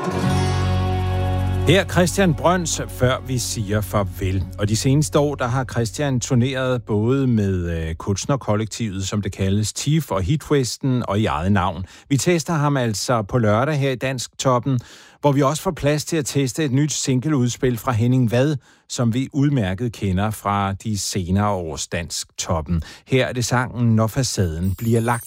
Her Christian Brøns, før vi siger farvel. Og de seneste år, der har Christian turneret både med kunstnerkollektivet, som det kaldes, TIF og Hitwesten og i eget navn. Vi tester ham altså på lørdag her i Dansk Toppen, hvor vi også får plads til at teste et nyt singleudspil fra Henning Vad, som vi udmærket kender fra de senere års Dansk Toppen. Her er det sangen Når facaden bliver lagt.